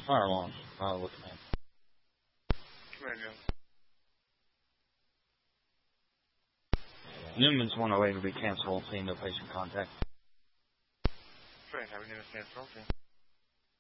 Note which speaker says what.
Speaker 1: fire alarm. With the man.
Speaker 2: Radio.
Speaker 1: Newman's 108 will be canceled. Seeing no patient contact.
Speaker 2: Great. Have a new canceled.